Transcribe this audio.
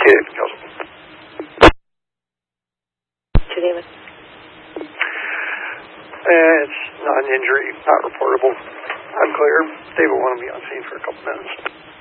Okay, Joseph. David. It's non-injury, not reportable. Unclear. David wanted me on scene for a couple minutes.